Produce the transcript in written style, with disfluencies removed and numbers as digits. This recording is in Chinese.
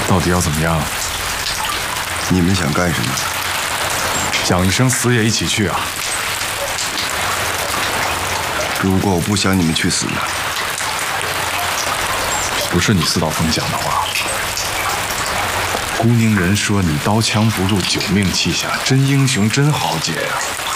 到底要怎么样？ 你们想干什么？ 讲一声死也一起去啊！ 如果我不想你们去死呢？ 不是你四道风讲的话。孤宁人说你刀枪不入，九命气下，真英雄真豪杰呀！